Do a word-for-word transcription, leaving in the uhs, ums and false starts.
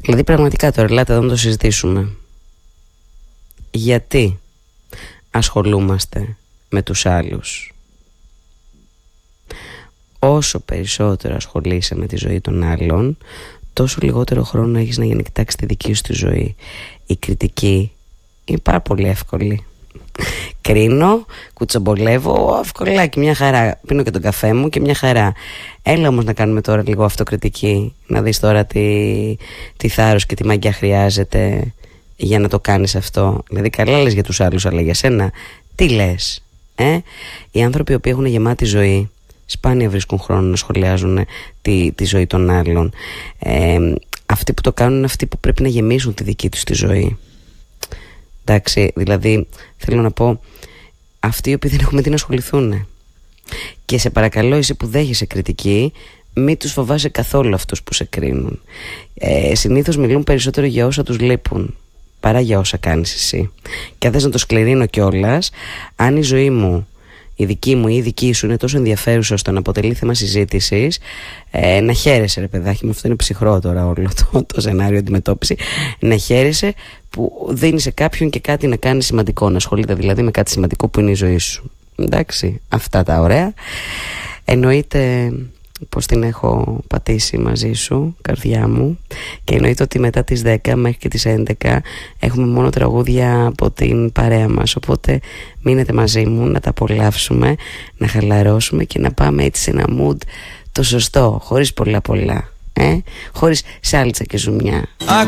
Δηλαδή πραγματικά τώρα ελάτε εδώ να το συζητήσουμε. Γιατί ασχολούμαστε με τους άλλους? Όσο περισσότερο ασχολείσαι με τη ζωή των άλλων, τόσο λιγότερο χρόνο έχεις να για να κοιτάξεις τη δική σου τη ζωή. Η κριτική είναι πάρα πολύ εύκολη. Κρίνω, κουτσομπολεύω, ευκολάκι, μια χαρά. Πίνω και τον καφέ μου και μια χαρά. Έλα όμως να κάνουμε τώρα λίγο αυτοκριτική. Να δεις τώρα τι, τι θάρρος και τι μαγιά χρειάζεται για να το κάνεις αυτό. Δηλαδή καλά λες για τους άλλους, αλλά για σένα τι λες? ε? Οι άνθρωποι οι οποίοι έχουν γεμάτη ζωή σπάνια βρίσκουν χρόνο να σχολιάζουν τη, τη ζωή των άλλων. ε, Αυτοί που το κάνουν είναι αυτοί που πρέπει να γεμίσουν τη δική τους τη ζωή. Εντάξει, δηλαδή θέλω να πω, αυτοί οι οποίοι δεν έχουν με τι να ασχοληθούν. Και σε παρακαλώ, εσύ που δέχεσαι κριτική, μην τους φοβάσαι καθόλου αυτούς που σε κρίνουν. ε, Συνήθως μιλούν περισσότερο για όσα τους λείπουν παρά για όσα κάνεις εσύ. Και αν θες να το σκληρύνω κιόλας, αν η ζωή μου, η δική μου ή η δική σου είναι τόσο ενδιαφέρουσα ώστε να αποτελεί θέμα συζήτησης, ε, να χαίρεσαι ρε παιδάκι μου, αυτό είναι ψυχρό τώρα όλο το, το σενάριο αντιμετώπιση. Να χαίρεσαι που δίνει σε κάποιον και κάτι να κάνει σημαντικό, να ασχολείται δηλαδή με κάτι σημαντικό που είναι η ζωή σου. Εντάξει, αυτά τα ωραία. Εννοείται πως την έχω πατήσει μαζί σου, καρδιά μου, και εννοείται ότι μετά τις δέκα μέχρι και τις έντεκα έχουμε μόνο τραγούδια από την παρέα μας, οπότε μείνετε μαζί μου να τα απολαύσουμε, να χαλαρώσουμε και να πάμε έτσι σε ένα mood το σωστό, χωρίς πολλά πολλά, ε? χωρίς σάλτσα και ζουμιά.